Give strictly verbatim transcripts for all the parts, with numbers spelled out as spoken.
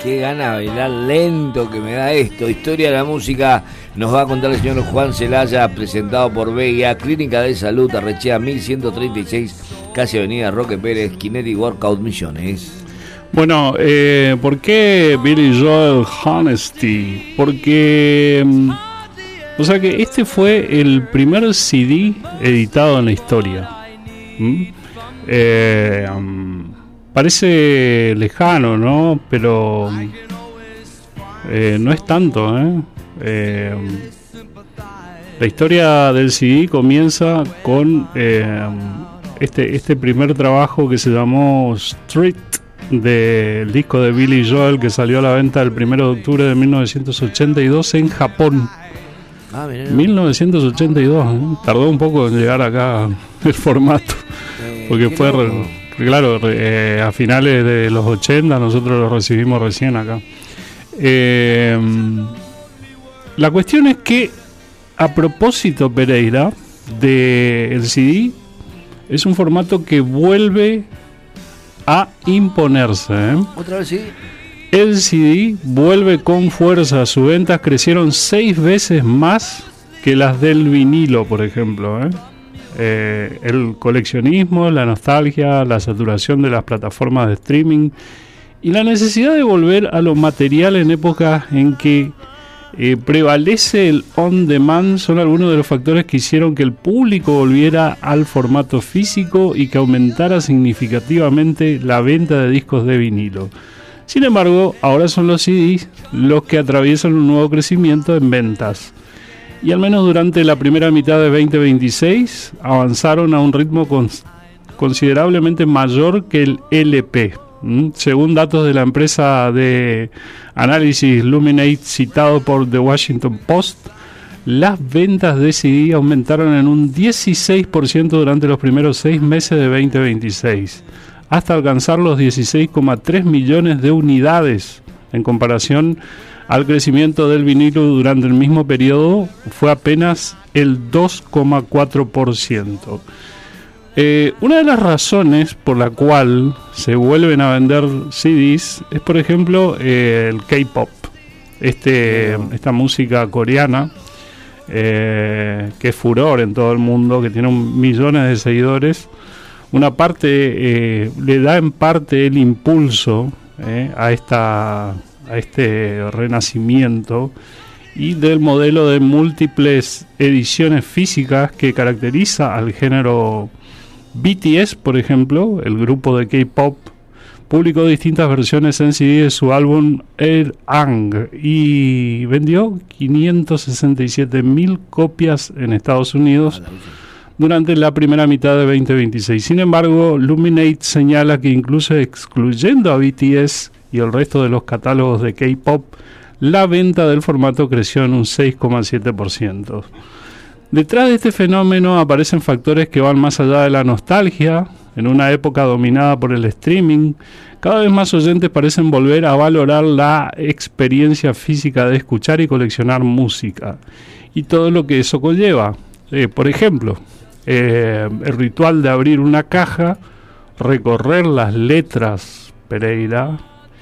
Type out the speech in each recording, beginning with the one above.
qué gana de bailar lento que me da esto. Historia de la música nos va a contar el señor Juan Celaya, presentado por B I A, Clínica de Salud, Arrechea mil ciento treinta y seis, casi Avenida Roque Pérez, Kinetic Workout Misiones. Bueno, eh, ¿por qué Billy Joel Honesty? Porque, o sea que este fue el primer C D editado en la historia. ¿Mm? Eh, um, parece lejano, ¿no? Pero eh, no es tanto, ¿eh? Eh, la historia del C D comienza con eh, este, este primer trabajo que se llamó Street, del disco de Billy Joel, que salió a la venta el primero de octubre de mil novecientos ochenta y dos en Japón. Ah, mil novecientos ochenta y dos, ¿eh? Tardó un poco en llegar acá el formato, eh, porque fue, re, claro, re, eh, a finales de los ochenta, nosotros lo recibimos recién acá. Eh, la cuestión es que, a propósito, Pereira, del C D, es un formato que vuelve a imponerse, ¿eh? ¿Otra vez sí? El C D vuelve con fuerza. Sus ventas crecieron seis veces más que las del vinilo, por ejemplo, ¿eh? Eh, el coleccionismo, la nostalgia, la saturación de las plataformas de streaming y la necesidad de volver a lo material en épocas en que eh, prevalece el on demand son algunos de los factores que hicieron que el público volviera al formato físico y que aumentara significativamente la venta de discos de vinilo. Sin embargo, ahora son los C Ds los que atraviesan un nuevo crecimiento en ventas. Y al menos durante la primera mitad de veinte veintiséis avanzaron a un ritmo cons- considerablemente mayor que el L P. ¿Mm? Según datos de la empresa de análisis Luminate citado por The Washington Post, las ventas de C D aumentaron en un dieciséis por ciento durante los primeros seis meses de veinte veintiséis, hasta alcanzar los dieciséis coma tres millones de unidades. En comparación al crecimiento del vinilo durante el mismo periodo, fue apenas el dos coma cuatro por ciento. Eh, una de las razones por la cual se vuelven a vender C Ds es, por ejemplo, eh, el K-pop, este, esta música coreana, eh, que es furor en todo el mundo, que tiene un, millones de seguidores. Una parte eh, le da en parte el impulso eh, a esta a este renacimiento y del modelo de múltiples ediciones físicas que caracteriza al género. B T S, por ejemplo, el grupo de K-pop, publicó distintas versiones en C D de su álbum Air Ang y vendió quinientas sesenta y siete mil copias en Estados Unidos durante la primera mitad de veinte veintiséis. Sin embargo, Luminate señala que incluso excluyendo a B T S y el resto de los catálogos de K-pop, la venta del formato creció en un seis coma siete por ciento. Detrás de este fenómeno aparecen factores que van más allá de la nostalgia. En una época dominada por el streaming, cada vez más oyentes parecen volver a valorar la experiencia física de escuchar y coleccionar música y todo lo que eso conlleva. Eh, por ejemplo, eh, el ritual de abrir una caja, recorrer las letras, Pereira,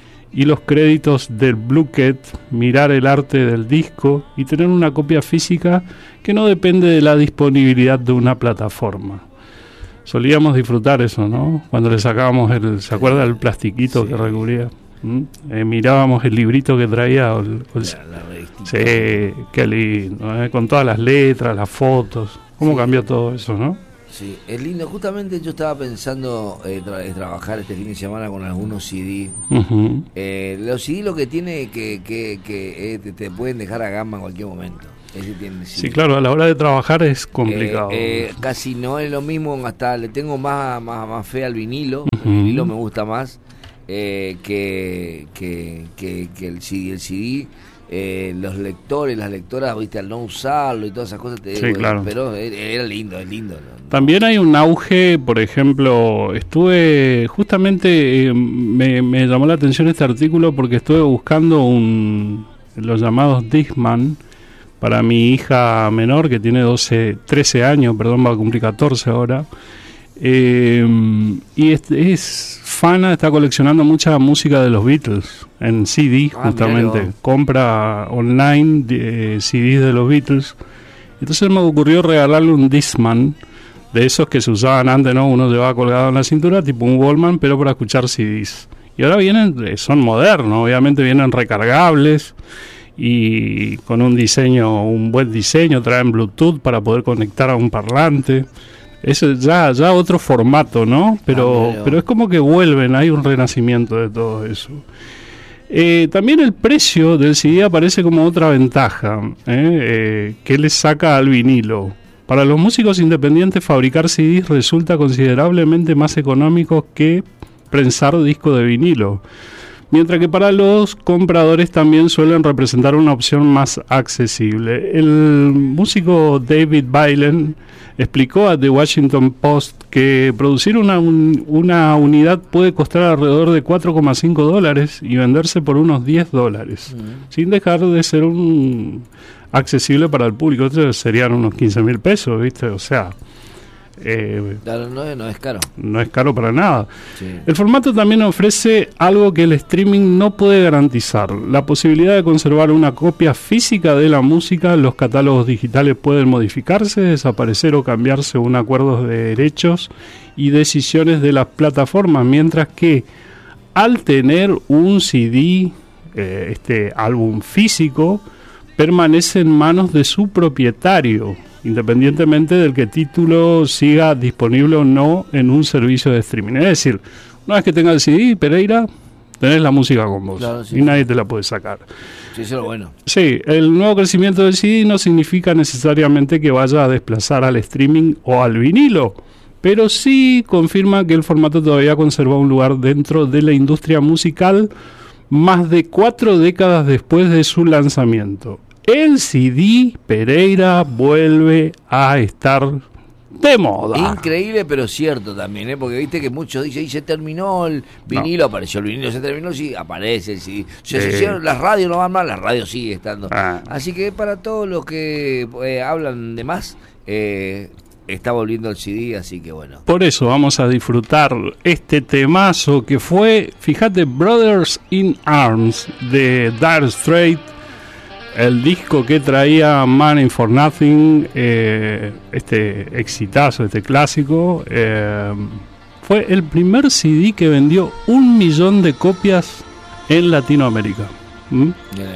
y los créditos del booklet, mirar el arte del disco y tener una copia física que no depende de la disponibilidad de una plataforma. Solíamos disfrutar eso, ¿no? Cuando le sacábamos el, ¿se acuerda del plastiquito sí. que recubría? ¿Mm? Eh, mirábamos el librito que traía. O el, o el, la, la sí, qué lindo, ¿eh? Con todas las letras, las fotos. ¿Cómo sí. cambió todo eso, no? Sí, es lindo. Justamente yo estaba pensando eh, tra- trabajar este fin de semana con algunos C D. Uh-huh. Eh, los C D lo que tiene que, que, que eh, te, te pueden dejar a gamba en cualquier momento. Ese tiene sí, claro, a la hora de trabajar es complicado. Eh, eh, casi no es lo mismo, hasta le tengo más, más, más fe al vinilo. Uh-huh. El vinilo me gusta más eh, que, que, que, que el C D. El C D Eh, los lectores, las lectoras, viste, al no usarlo y todas esas cosas, te, sí, bueno, claro. pero era lindo, es lindo, ¿no? También hay un auge, por ejemplo, estuve, justamente eh, me, me llamó la atención este artículo porque estuve buscando un, los llamados Discman para mi hija menor que tiene doce, trece años, perdón, va a cumplir catorce ahora, Eh, y es, es fana, está coleccionando mucha música de los Beatles en C D, ah, justamente. Miralo. Compra online de, eh, C Ds de los Beatles. Entonces me ocurrió regalarle un Discman, de esos que se usaban antes, ¿no? Uno llevaba colgado en la cintura, tipo un Walkman, pero para escuchar C Ds. Y ahora vienen, son modernos, obviamente vienen recargables y con un diseño, un buen diseño, traen Bluetooth para poder conectar a un parlante. Eso ya, ya otro formato, ¿no? Pero, ah, pero es como que vuelven, hay un renacimiento de todo eso. Eh, también el precio del C D aparece como otra ventaja, ¿eh? Eh, que le saca al vinilo. Para los músicos independientes fabricar C Ds resulta considerablemente más económico que prensar disco de vinilo, mientras que para los compradores también suelen representar una opción más accesible. El músico David Bailen explicó a The Washington Post que producir una, un, una unidad puede costar alrededor de cuatro coma cinco dólares y venderse por unos diez dólares, mm. sin dejar de ser un accesible para el público. Entonces serían unos quince mil pesos, ¿viste? O sea... Eh, claro, no, no es caro. No es caro para nada. Sí. El formato también ofrece algo que el streaming no puede garantizar: la posibilidad de conservar una copia física de la música. Los catálogos digitales pueden modificarse, desaparecer o cambiar según acuerdos de derechos y decisiones de las plataformas, mientras que al tener un C D, eh, este álbum físico, permanece en manos de su propietario, independientemente del que título siga disponible o no en un servicio de streaming. Es decir, una vez que tengas el C D, Pereira, tenés la música con vos, claro, sí, y nadie te la puede sacar. Sí, eso es lo bueno. Sí, el nuevo crecimiento del C D no significa necesariamente que vaya a desplazar al streaming o al vinilo, pero sí confirma que el formato todavía conserva un lugar dentro de la industria musical más de cuatro décadas después de su lanzamiento. El C D, Pereira, vuelve a estar de moda. Increíble, pero cierto también, ¿eh? Porque viste que muchos dicen, y se terminó el vinilo, no. apareció el vinilo, se terminó, sí, aparece el C D. Se sí. hicieron, las radios no van mal, las radios sigue estando. Ah. Así que para todos los que eh, hablan de más, eh, está volviendo el C D, así que bueno. Por eso vamos a disfrutar este temazo que fue, fíjate, Brothers in Arms de Dire Straits. El disco que traía Money for Nothing, eh, este exitazo, este clásico, eh, fue el primer C D que vendió un millón de copias en Latinoamérica. ¿Mm?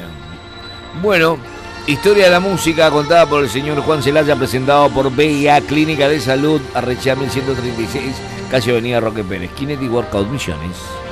Bueno, historia de la música contada por el señor Juan Celaya, presentado por B I A Clínica de Salud, Arrechea mil ciento treinta y seis, calle Avenida Roque Pérez, Kinetic Workout Misiones.